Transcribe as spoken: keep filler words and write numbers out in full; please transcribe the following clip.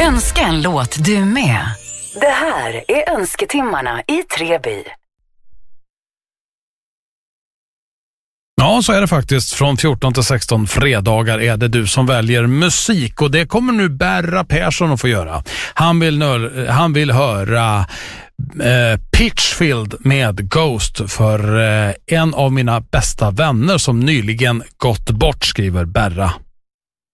Önska en låt du med. Det här är önsketimmarna i Treby. Ja, så är det faktiskt. Från fjorton till sexton fredagar är det du som väljer musik. Och det kommer nu Berra Persson att få göra. Han vill, nö- han vill höra eh, Pitchfield med Ghost för eh, en av mina bästa vänner som nyligen gått bort, skriver Berra.